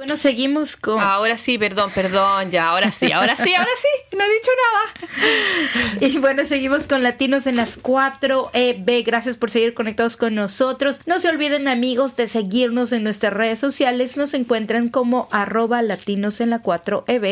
Bueno, seguimos con... Ahora sí, perdón, ya, ahora sí, no he dicho nada. Y bueno, seguimos con Latinos en las 4EB. Gracias por seguir conectados con nosotros. No se olviden, amigos, de seguirnos en nuestras redes sociales. Nos encuentran como @Latinos en la 4EB.